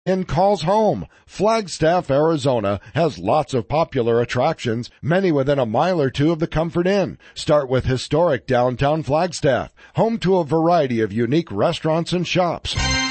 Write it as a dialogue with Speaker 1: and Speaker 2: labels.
Speaker 1: Inn calls home. Flagstaff, Arizona has lots of popular attractions, many within a mile or two of the Comfort Inn. Start with historic downtown Flagstaff, home to a variety of unique restaurants and shops.